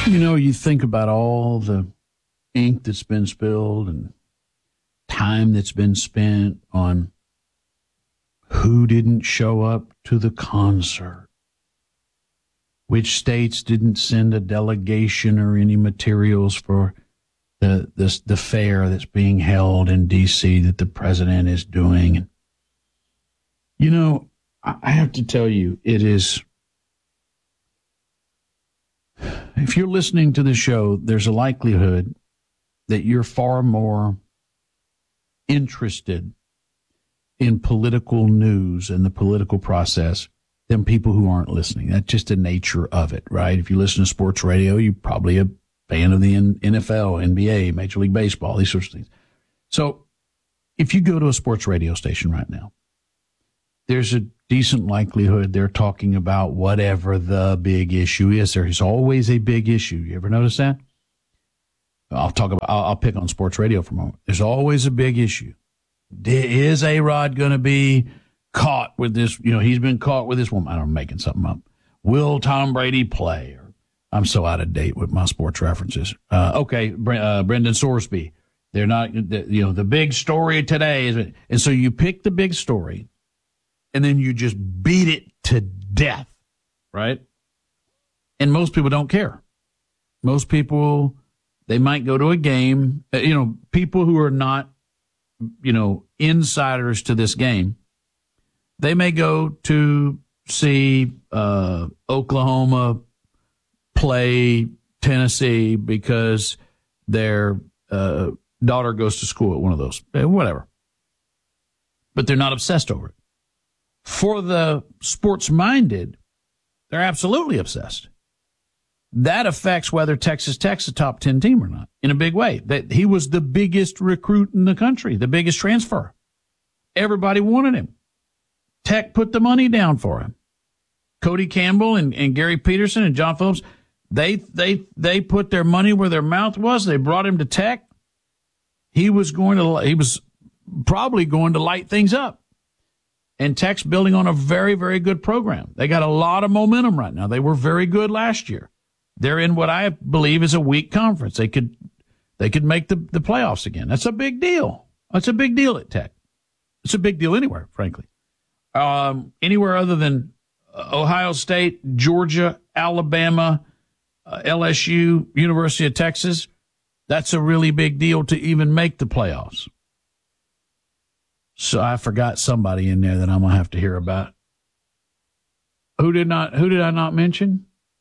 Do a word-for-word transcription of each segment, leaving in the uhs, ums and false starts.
You know, you think about all the ink that's been spilled and time that's been spent on who didn't show up to the concert, which states didn't send a delegation or any materials for the this the fair that's being held in D C that the president is doing. You know, I have to tell you, it is. If you're listening to the show, there's a likelihood that you're far more interested in political news and the political process than people who aren't listening. That's just the nature of it, right? If you listen to sports radio, you're probably a fan of the N F L, N B A, Major League Baseball, these sorts of things. So if you go to a sports radio station right now, there's a decent likelihood they're talking about whatever the big issue is. There's always a big issue. You ever notice that? I'll talk about, I'll, I'll pick on sports radio for a moment. There's always a big issue. Is A-Rod going to be caught with this? You know, he's been caught with this woman. I don't know, I'm making something up. Will Tom Brady play? Or, I'm so out of date with my sports references. Uh, okay, uh, Brendan Sorsby. They're not, you know, the big story today is, and so you pick the big story, and then you just beat it to death, right? And most people don't care. Most people, they might go to a game. You know, people who are not, you know, insiders to this game, they may go to see uh, Oklahoma play Tennessee because their uh, daughter goes to school at one of those, whatever. But they're not obsessed over it. For the sports-minded, they're absolutely obsessed. That affects whether Texas Tech's a top ten team or not in a big way. That he was the biggest recruit in the country, the biggest transfer. Everybody wanted him. Tech put the money down for him. Cody Campbell and, and Gary Peterson and John Phillips, they they they put their money where their mouth was. They brought him to Tech. He was going to he was probably going to light things up. And Tech's building on a very, very good program. They got a lot of momentum right now. They were very good last year. They're in what I believe is a weak conference. They could they could make the, the playoffs again. That's a big deal. That's a big deal at Tech. It's a big deal anywhere, frankly. Um, anywhere other than Ohio State, Georgia, Alabama, uh, L S U, University of Texas, that's a really big deal to even make the playoffs. So I forgot somebody in there that I'm going to have to hear about. Who did not, who did I not mention?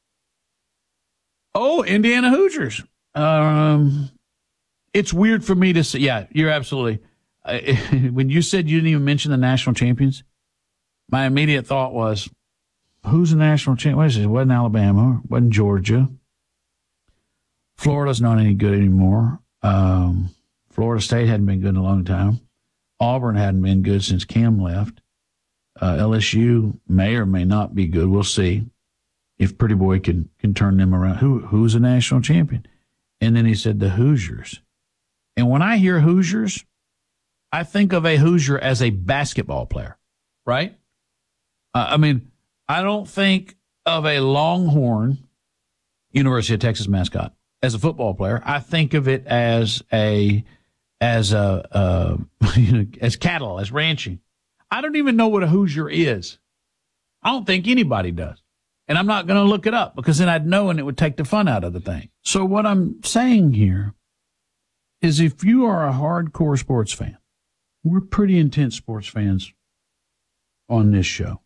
Oh, Indiana Hoosiers. Um, it's weird for me to say, yeah, you're absolutely, uh, when you said you didn't even mention the national champions, my immediate thought was, who's the national champion? What is it? It wasn't Alabama. It wasn't Georgia. Florida's not any good anymore. Um, Florida State hadn't been good in a long time. Auburn hadn't been good since Cam left. Uh, L S U may or may not be good. We'll see if Pretty Boy can can turn them around. Who Who's a national champion? And then he said the Hoosiers. And when I hear Hoosiers, I think of a Hoosier as a basketball player, right? Uh, I mean, I don't think of a Longhorn, University of Texas mascot, as a football player. I think of it as a as a uh, you know, as cattle, as ranching. I don't even know what a Hoosier is. I don't think anybody does. And I'm not going to look it up because then I'd know and it would take the fun out of the thing. So what I'm saying here is if you are a hardcore sports fan, we're pretty intense sports fans on this show,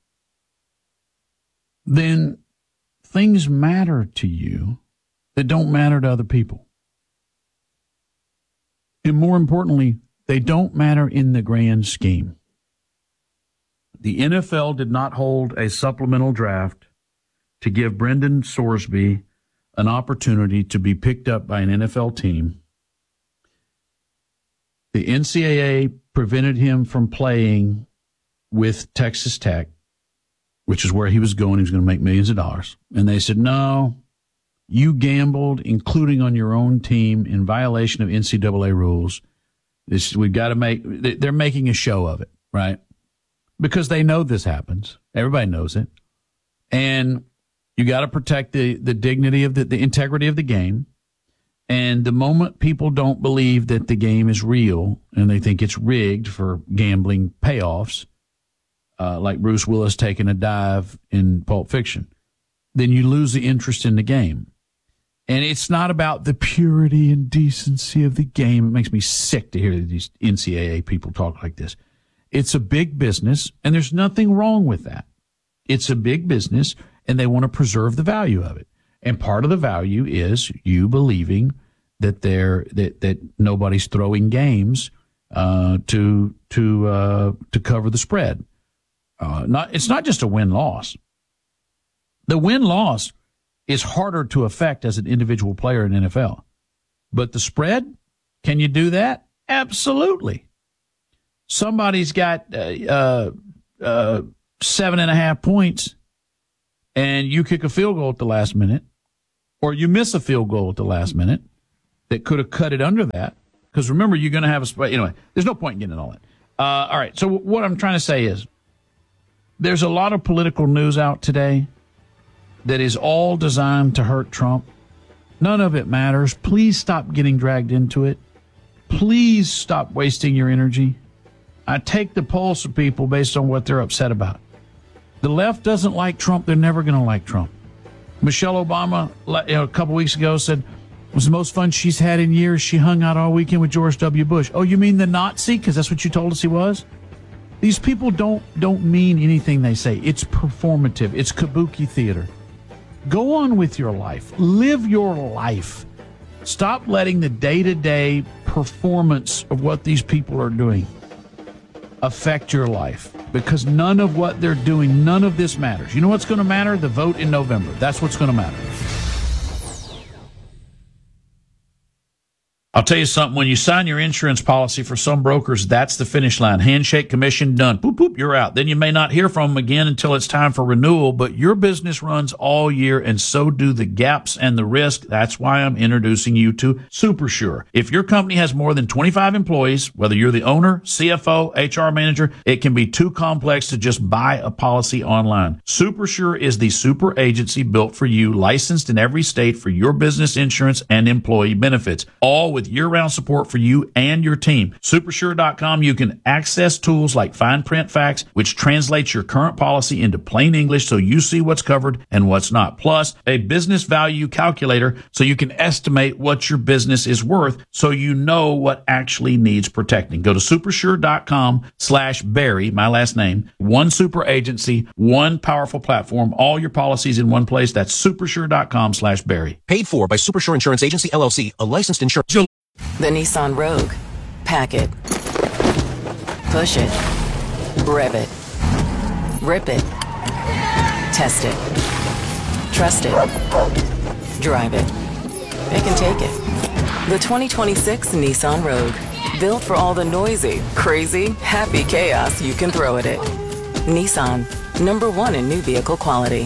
then things matter to you that don't matter to other people. And more importantly, they don't matter in the grand scheme. The N F L did not hold a supplemental draft to give Brendan Sorsby an opportunity to be picked up by an N F L team. The N C double A prevented him from playing with Texas Tech, which is where he was going. He was going to make millions of dollars. And they said, no, you gambled, including on your own team, in violation of N C double A rules. This, we've got to make, they're making a show of it, right? Because they know this happens. Everybody knows it. And You got to protect the, the dignity of the, the integrity of the game. And the moment people don't believe that the game is real and they think it's rigged for gambling payoffs, uh, like Bruce Willis taking a dive in Pulp Fiction, then you lose the interest in the game. And it's not about the purity and decency of the game. It makes me sick to hear these N C double A people talk like this. It's a big business, and there's nothing wrong with that. It's a big business, and they want to preserve the value of it. And part of the value is you believing that they're that, that nobody's throwing games uh, to to uh, to cover the spread. Uh, not it's not just a win loss. The win loss is harder to affect as an individual player in N F L, but the spread, can you do that? Absolutely. Somebody's got uh, uh, uh, seven and a half points, and you kick a field goal at the last minute, or you miss a field goal at the last minute that could have cut it under that. Because remember, you're going to have a spread. Anyway, there's no point in getting all that. Uh, all right. So what I'm trying to say is there's a lot of political news out today that is all designed to hurt Trump. None of it matters. Please stop getting dragged into it. Please stop wasting your energy. I take the pulse of people based on what they're upset about. The left doesn't like Trump. They're never going to like Trump. Michelle Obama, you know, a couple weeks ago said it was the most fun she's had in years. She hung out all weekend with George W. Bush. Oh, you mean the Nazi? Because that's what you told us he was? These people don't don't mean anything they say. It's performative. It's kabuki theater. Go on with your life. Live your life. Stop letting the day-to-day performance of what these people are doing affect your life, because none of what they're doing, none of this matters. You know what's going to matter? The vote in November. That's what's going to matter. I'll tell you something. When you sign your insurance policy for some brokers, that's the finish line. Handshake, commission, done. Boop, boop, you're out. Then you may not hear from them again until it's time for renewal, but your business runs all year, and so do the gaps and the risk. That's why I'm introducing you to SuperSure. If your company has more than twenty-five employees, whether you're the owner, C F O, H R manager, it can be too complex to just buy a policy online. SuperSure is the super agency built for you, licensed in every state for your business insurance and employee benefits, all with year-round support for you and your team. Supersure dot com, you can access tools like fine print facts, which translates your current policy into plain English so you see what's covered and what's not. Plus, a business value calculator so you can estimate what your business is worth so you know what actually needs protecting. Go to supersure dot com slash Barry, my last name, one super agency, one powerful platform, all your policies in one place. That's supersure dot com slash Barry. Paid for by Supersure Insurance Agency, L L C, a licensed insurance. The Nissan Rogue. Pack it. Push it. Rev it. Rip it. Test it. Trust it. Drive it. It can take it. The twenty twenty-six Nissan Rogue. Built for all the noisy, crazy, happy chaos you can throw at it. Nissan. Number one in new vehicle quality.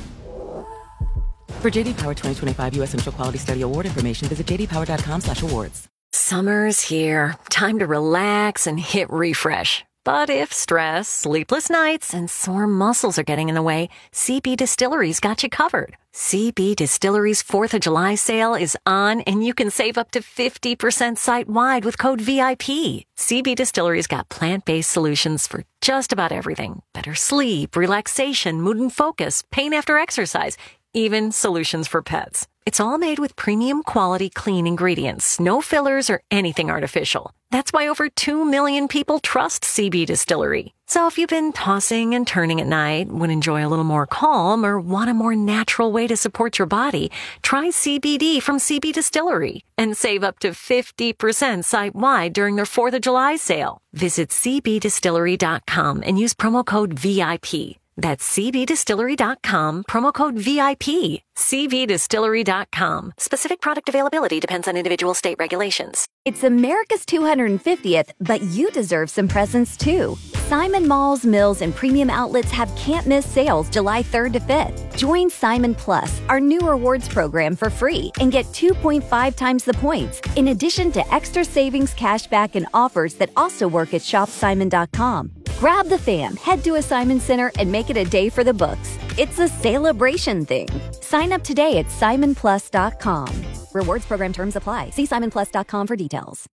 For J D Power twenty twenty-five U S Central Quality Study Award information, visit j d power dot com slash awards. Summer's here. Time to relax and hit refresh. But if stress, sleepless nights, and sore muscles are getting in the way, C B Distillery's got you covered. C B Distillery's fourth of July sale is on, and you can save up to fifty percent site-wide with code V I P. C B Distillery's got plant-based solutions for just about everything. Better sleep, relaxation, mood and focus, pain after exercise, even solutions for pets. It's all made with premium quality clean ingredients, no fillers or anything artificial. That's why over two million people trust C B Distillery. So if you've been tossing and turning at night, would enjoy a little more calm, or want a more natural way to support your body, try C B D from C B Distillery and save up to fifty percent site-wide during their fourth of July sale. Visit c b distillery dot com and use promo code V I P. That's c b distillery dot com, promo code V I P. c b distillery dot com. Specific product availability depends on individual state regulations. It's America's two hundred fiftieth, but you deserve some presents too. Simon Malls, Mills, and premium outlets have can't-miss sales July third to fifth. Join Simon Plus, our new rewards program, for free and get two point five times the points, in addition to extra savings, cashback, and offers that also work at shop simon dot com. Grab the fam, head to a Simon Center, and make it a day for the books. It's a celebration thing. Sign up today at simon plus dot com. Rewards program terms apply. See simon plus dot com for details.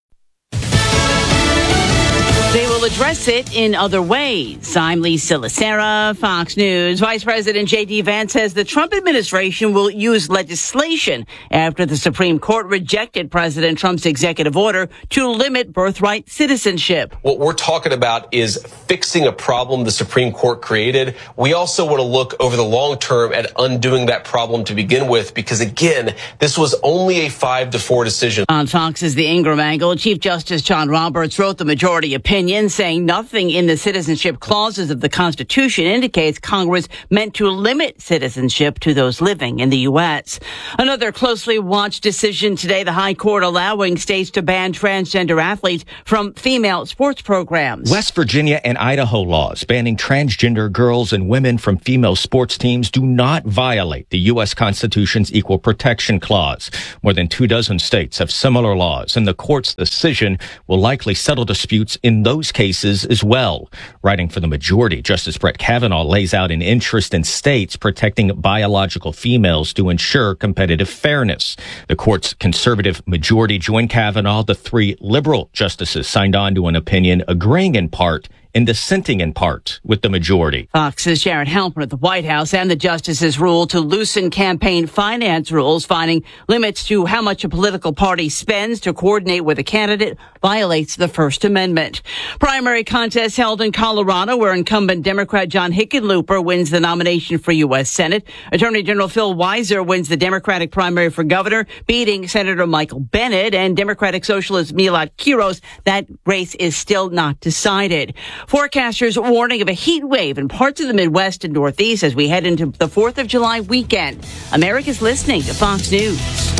They will address it in other ways. I'm Lee Silasera, Fox News. Vice President J D. Vance says the Trump administration will use legislation after the Supreme Court rejected President Trump's executive order to limit birthright citizenship. What we're talking about is fixing a problem the Supreme Court created. We also want to look over the long term at undoing that problem to begin with, because, again, this was only a five to four decision. On Fox's The Ingram Angle, Chief Justice John Roberts wrote the majority opinion, saying nothing in the citizenship clauses of the Constitution indicates Congress meant to limit citizenship to those living in the U S. Another closely watched decision today, the High Court allowing states to ban transgender athletes from female sports programs. West Virginia and Idaho laws banning transgender girls and women from female sports teams do not violate the U S Constitution's Equal Protection Clause. More than two dozen states have similar laws, and the court's decision will likely settle disputes in those cases as well. Writing for the majority, Justice Brett Kavanaugh lays out an interest in states protecting biological females to ensure competitive fairness. The court's conservative majority joined Kavanaugh. The three liberal justices signed on to an opinion agreeing in part and dissenting in part with the majority. Fox's Jared Halpern at the White House and the justices ruled to loosen campaign finance rules, finding limits to how much a political party spends to coordinate with a candidate violates the First Amendment. Primary contest held in Colorado, where incumbent Democrat John Hickenlooper wins the nomination for U S Senate. Attorney General Phil Weiser wins the Democratic primary for governor, beating Senator Michael Bennet, and Democratic Socialist Milad Quiros. That race is still not decided. Forecasters warning of a heat wave in parts of the Midwest and Northeast as we head into the fourth of July weekend. America's listening to Fox News.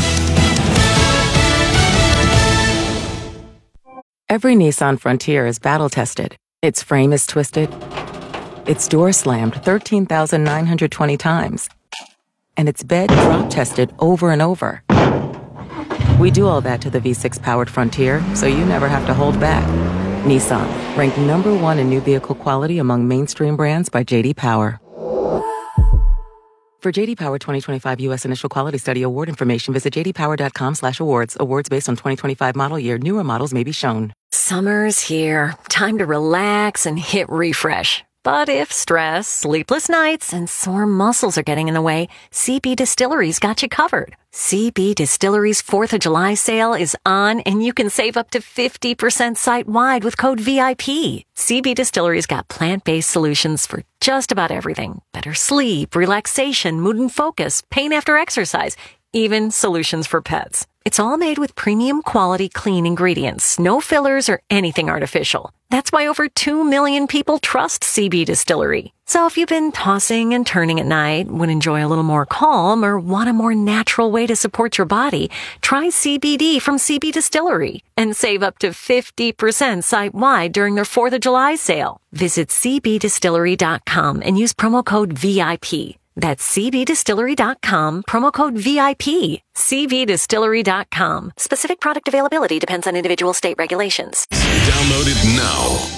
Every Nissan Frontier is battle-tested. Its frame is twisted. Its door slammed thirteen thousand nine hundred twenty times. And its bed drop-tested over and over. We do all that to the V six powered Frontier, so you never have to hold back. Nissan, ranked number one in new vehicle quality among mainstream brands by J D Power. For J D Power twenty twenty-five U S Initial Quality Study Award information, visit j d power dot com slash awards. Awards based on twenty twenty-five model year. Newer models may be shown. Summer's here. Time to relax and hit refresh. But if stress, sleepless nights, and sore muscles are getting in the way, C B Distillery's got you covered. C B Distillery's fourth of July sale is on, and you can save up to fifty percent site-wide with code V I P. C B Distillery's got plant-based solutions for just about everything. Better sleep, relaxation, mood and focus, pain after exercise, even solutions for pets. It's all made with premium quality clean ingredients, no fillers or anything artificial. That's why over two million people trust C B Distillery. So if you've been tossing and turning at night, would enjoy a little more calm, or want a more natural way to support your body, try C B D from C B Distillery and save up to fifty percent site-wide during their fourth of July sale. Visit c b distillery dot com and use promo code V I P. That's c b distillery dot com, promo code V I P. c b distillery dot com. Specific product availability depends on individual state regulations. Download it now.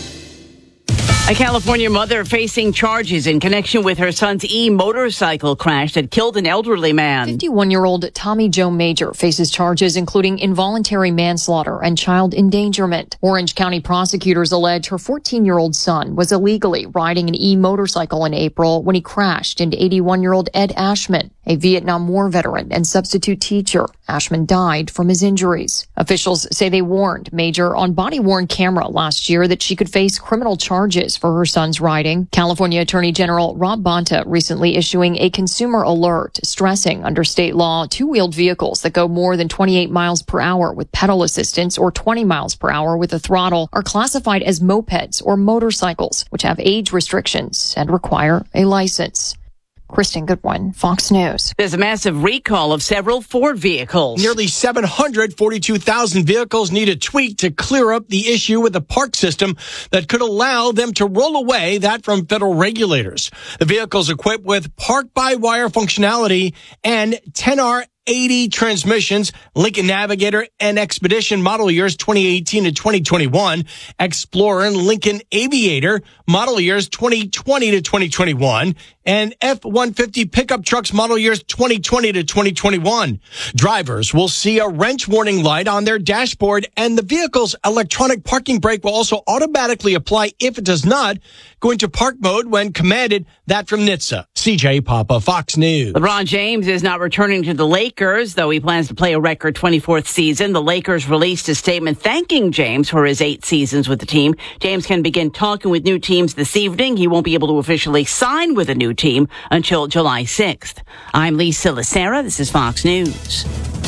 A California mother facing charges in connection with her son's e-motorcycle crash that killed an elderly man. fifty-one-year-old Tommy Joe Major faces charges including involuntary manslaughter and child endangerment. Orange County prosecutors allege her fourteen-year-old son was illegally riding an e-motorcycle in April when he crashed into eighty-one-year-old Ed Ashman, a Vietnam War veteran and substitute teacher. Ashman died from his injuries. Officials say they warned Major on body-worn camera last year that she could face criminal charges for her son's riding. California Attorney General Rob Bonta recently issuing a consumer alert stressing under state law two-wheeled vehicles that go more than twenty-eight miles per hour with pedal assistance or twenty miles per hour with a throttle are classified as mopeds or motorcycles, which have age restrictions and require a license. Kristen Goodwin, Fox News. There's a massive recall of several Ford vehicles. Nearly seven hundred forty-two thousand vehicles need a tweak to clear up the issue with the park system that could allow them to roll away that from federal regulators. The vehicles equipped with park-by-wire functionality and ten R eighty transmissions, Lincoln Navigator and Expedition model years twenty eighteen to twenty twenty-one, Explorer and Lincoln Aviator model years twenty twenty to twenty twenty-one, and F one fifty pickup trucks model years twenty twenty to twenty twenty-one. Drivers will see a wrench warning light on their dashboard, and the vehicle's electronic parking brake will also automatically apply if it does not go into park mode when commanded. That from N H T S A. C J Papa, Fox News. LeBron James is not returning to the Lakers, though he plans to play a record twenty-fourth season. The Lakers released a statement thanking James for his eight seasons with the team. James can begin talking with new teams this evening. He won't be able to officially sign with a new team until July sixth. I'm Lisa Lacera. This is Fox News.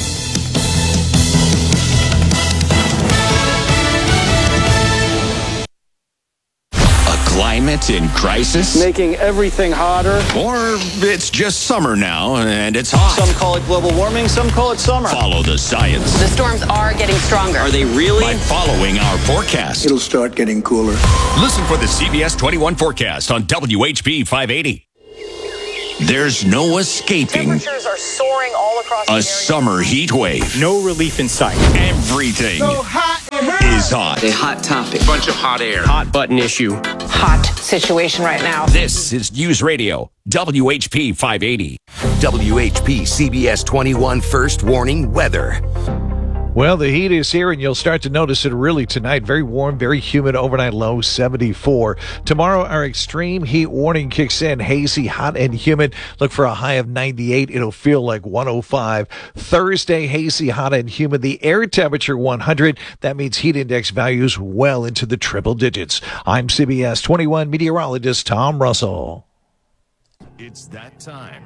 Climate in crisis? Making everything hotter. Or it's just summer now and it's hot. Some call it global warming, some call it summer. Follow the science. The storms are getting stronger. Are they really? By following our forecast. It'll start getting cooler. Listen for the C B S twenty-one forecast on W H P five eighty. There's no escaping Temperatures are soaring all across the a area. summer heat wave. No relief in sight. Everything So hot is hot. A hot topic. Bunch of hot air. Hot button issue. Hot situation right now. This is News Radio, W H P five eighty. W H P C B S twenty-one First Warning Weather. Well, the heat is here, and you'll start to notice it really tonight. Very warm, very humid, overnight low seventy-four. Tomorrow, our extreme heat warning kicks in. Hazy, hot, and humid. Look for a high of ninety-eight. It'll feel like one oh five. Thursday, hazy, hot, and humid. The air temperature one hundred. That means heat index values well into the triple digits. I'm C B S twenty-one meteorologist Tom Russell. It's that time.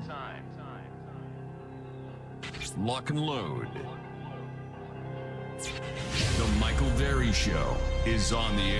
Lock and load. The Michael Berry Show is on the air.